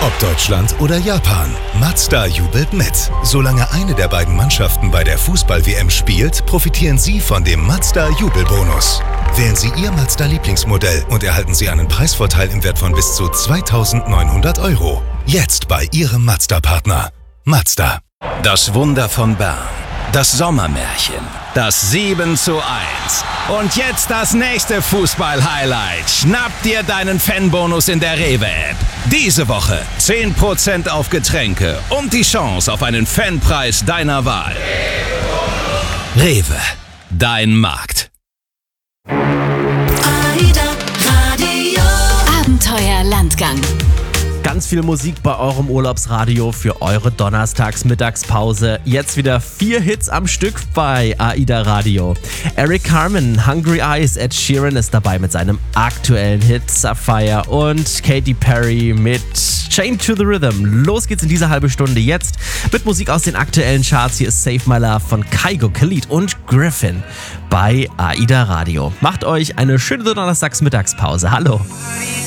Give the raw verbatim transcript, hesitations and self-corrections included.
Ob Deutschland oder Japan, Mazda jubelt mit. Solange eine der beiden Mannschaften bei der Fußball-W M spielt, profitieren Sie von dem Mazda-Jubelbonus. Wählen Sie Ihr Mazda-Lieblingsmodell und erhalten Sie einen Preisvorteil im Wert von bis zu zweitausendneunhundert Euro. Jetzt bei Ihrem Mazda-Partner. Mazda. Das Wunder von Bern. Das Sommermärchen. Das sieben zu eins. Und jetzt das nächste Fußball-Highlight. Schnapp dir deinen Fanbonus in der Rewe-App. Diese Woche zehn Prozent auf Getränke und die Chance auf einen Fanpreis deiner Wahl. Rewe, dein Markt. AIDA Radio. Abenteuer Landgang. Ganz viel Musik bei eurem Urlaubsradio für eure Donnerstags-Mittagspause. Jetzt wieder vier Hits am Stück bei AIDA Radio. Eric Carmen, Hungry Eyes, Ed Sheeran ist dabei mit seinem aktuellen Hit Sapphire und Katy Perry mit Chained to the Rhythm. Los geht's in dieser halbe Stunde jetzt mit Musik aus den aktuellen Charts. Hier ist Save My Love von Kygo, Khalid und Griffin bei AIDA Radio. Macht euch eine schöne Donnerstags-Mittagspause. Hallo.